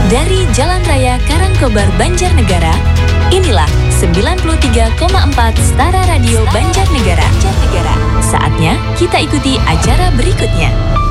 Dari Jalan Raya Karangkobar, Banjarnegara, inilah 93,4 Stara Radio Banjarnegara. Saatnya kita ikuti acara berikutnya.